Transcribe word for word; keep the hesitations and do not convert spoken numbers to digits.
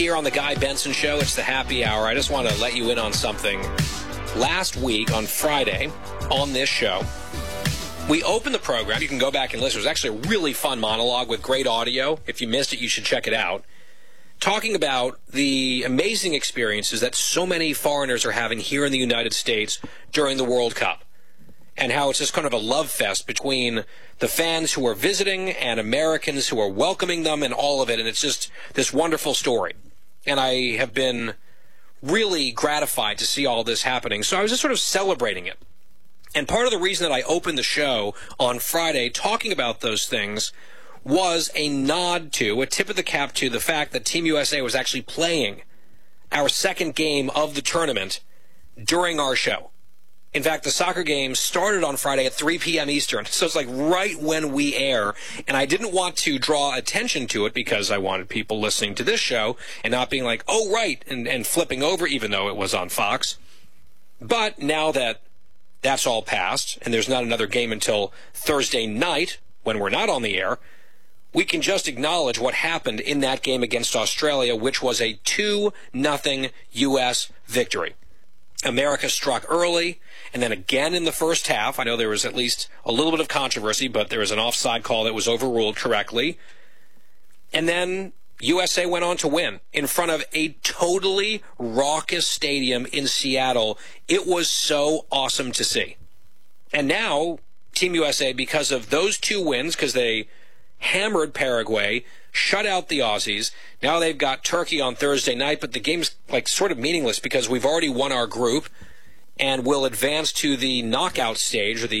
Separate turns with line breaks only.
Here on the Guy Benson Show, it's the happy hour. I just want to let you in on something. Last week on Friday on this show, we opened the program. You can go back and listen. It was actually a really fun monologue with great audio. If you missed it, you should check it out. Talking about the amazing experiences that so many foreigners are having here in the United States during the World Cup. And how it's just kind of a love fest between the fans who are visiting and Americans who are welcoming them and all of it. And it's just this wonderful story. And I have been really gratified to see all this happening. So I was just sort of celebrating it. And part of the reason that I opened the show on Friday talking about those things was a nod to, a tip of the cap to the fact that Team U S A was actually playing our second game of the tournament during our show. In fact, the soccer game started on Friday at three p.m. Eastern, so it's like right when we air, and I didn't want to draw attention to it because I wanted people listening to this show and not being like, oh, right, and, and flipping over, even though it was on Fox. But now that that's all passed, and there's not another game until Thursday night when we're not on the air, we can just acknowledge what happened in that game against Australia, which was a two nothing U S victory. America struck early, and then again in the first half. I know there was at least a little bit of controversy, but there was an offside call that was overruled correctly. And then U S A went on to win in front of a totally raucous stadium in Seattle. It was so awesome to see. And now, Team U S A, because of those two wins, because they hammered Paraguay, shut out the Aussies. Now they've got Turkey on Thursday night, but the game's like sort of meaningless because we've already won our group and will advance to the knockout stage, or the